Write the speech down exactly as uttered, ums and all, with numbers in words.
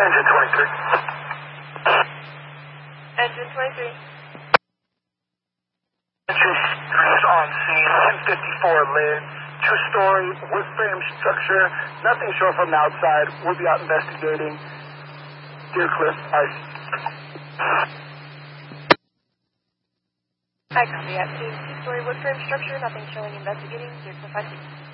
Engine twenty-three. Engine twenty-three. Entry three is on scene, ten fifty-four lid, two-story wood frame structure, nothing shown from the outside. We'll be out investigating. Deer Cliff, ice. I copy that too. Two-story wood frame structure, nothing showing investigating. Deer Cliff, I C.